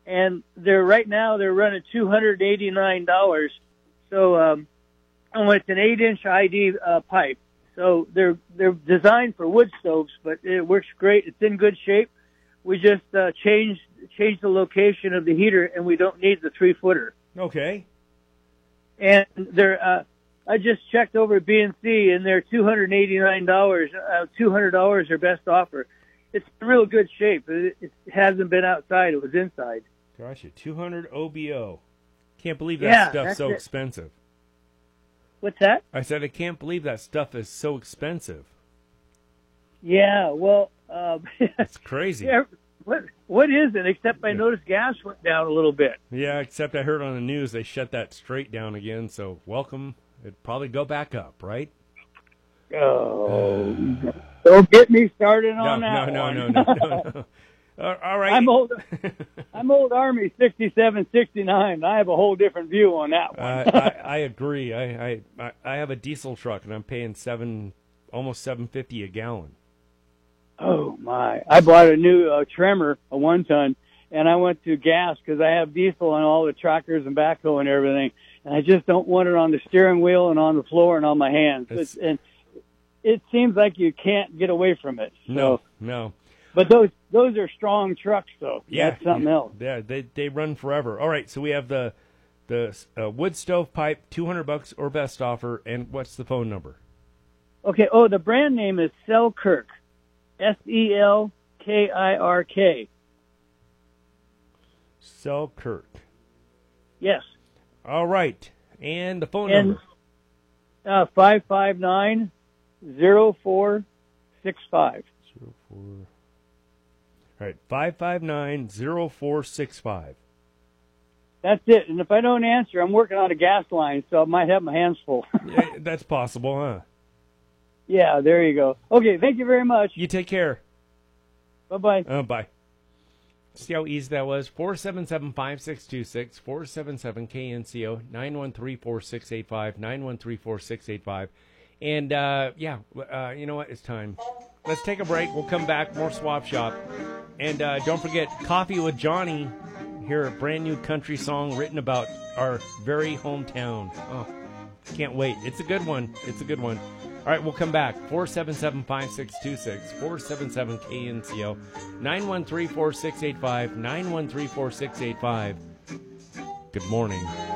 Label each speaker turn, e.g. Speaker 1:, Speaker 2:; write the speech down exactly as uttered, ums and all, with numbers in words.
Speaker 1: and they're right now they're running two hundred eighty-nine dollars. So, um, oh, it's an eight-inch I D uh, pipe. So they're they're designed for wood stoves, but it works great. It's in good shape. We just uh, changed changed the location of the heater, and we don't need the three footer.
Speaker 2: Okay.
Speaker 1: And they're uh, I just checked over at B and C, and they're two hundred eighty-nine dollars. Uh, two hundred dollars their best offer. It's in real good shape. It, it hasn't been outside; it was inside.
Speaker 2: Gotcha. two hundred O B O. Can't believe that
Speaker 1: Yeah,
Speaker 2: stuff's
Speaker 1: that's
Speaker 2: so
Speaker 1: it.
Speaker 2: expensive.
Speaker 1: What's that?
Speaker 2: I said I can't believe that stuff is so expensive.
Speaker 1: Yeah, well, uh,
Speaker 2: It's crazy.
Speaker 1: yeah, what what is it? Except I noticed gas went down a little bit.
Speaker 2: Yeah, except I heard on the news they shut that straight down again, so welcome. It'd probably go back up, right?
Speaker 1: Oh, don't get me started
Speaker 2: No,
Speaker 1: on
Speaker 2: no,
Speaker 1: that
Speaker 2: no,
Speaker 1: one.
Speaker 2: no, no, no, no. Uh, all right.
Speaker 1: I'm old. I'm old Army sixty-seven, sixty-nine. I have a whole different view on that one.
Speaker 2: uh, I, I agree. I, I I have a diesel truck and I'm paying seven, almost seven fifty a gallon.
Speaker 1: Oh my! I bought a new uh, Tremor, a one ton, and I went to gas because I have diesel on all the tractors and backhoe and everything, and I just don't want it on the steering wheel and on the floor and on my hands.
Speaker 2: It's-
Speaker 1: It's, and it seems like you can't get away from it. So,
Speaker 2: No, no.
Speaker 1: but those those are strong trucks, though.
Speaker 2: Yeah,
Speaker 1: That's something else.
Speaker 2: Yeah, they they run forever. All right, so we have the the uh, wood stove pipe, two hundred bucks or best offer, and what's the phone number?
Speaker 1: Okay. Oh, the brand name is Selkirk, S E L K I R K.
Speaker 2: Selkirk.
Speaker 1: Yes.
Speaker 2: All right, and the phone
Speaker 1: And
Speaker 2: number.
Speaker 1: uh, five five nine zero four six five.
Speaker 2: Zero four. All right, five five nine zero four six five.
Speaker 1: That's it. And if I don't answer, I'm working on a gas line, so I might have my hands full.
Speaker 2: Yeah, that's possible, huh?
Speaker 1: Yeah, there you go. Okay, thank you very much.
Speaker 2: You take care.
Speaker 1: Bye-bye.
Speaker 2: Uh, bye. See how easy that was? four seven seven, five six two six, four seven seven K N C O, nine one three, four six eight five, nine one three, four six eight five. And, uh, yeah, uh, you know what? It's time. Let's take a break. We'll come back. More Swap Shop. And uh, don't forget, Coffee with Johnny. Hear a brand new country song written about our very hometown. Oh, can't wait. It's a good one. It's a good one. All right, we'll come back. four seven seven, five six two six, four seven seven K N C O, nine one three, four six eight five, nine one three, four six eight five. Good morning.